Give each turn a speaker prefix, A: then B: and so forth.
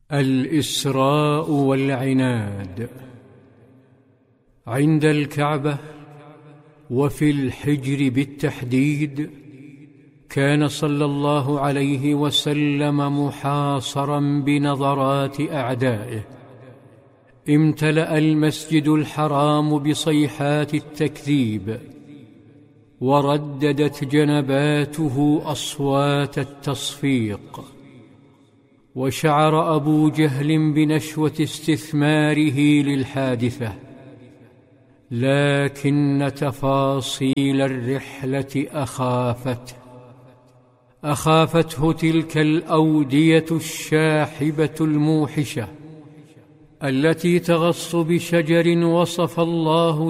A: الإسراء والعناد. عند الكعبة وفي الحجر بالتحديد كان صلى الله عليه وسلم محاصرا بنظرات أعدائه. امتلأ المسجد الحرام بصيحات التكذيب، ورددت جنباته أصوات التصفيق، وشعر أبو جهل بنشوة استثماره للحادثة، لكن تفاصيل الرحلة أخافته تلك الأودية الشاحبة الموحشة التي تغص بشجر وصف الله